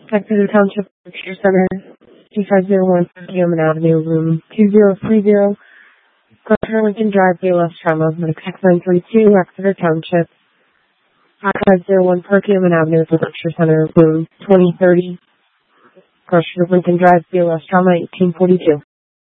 Exeter Township Picture Center, 2501 Gilman Avenue, room 2030, Gardner Lincoln Drive, Bayless, Trauma, Medic 6932, Exeter Township, 5501 Gilman Avenue, Picture Center, room 2030, Gardner Lincoln Drive, Bayless, Trauma, 1842.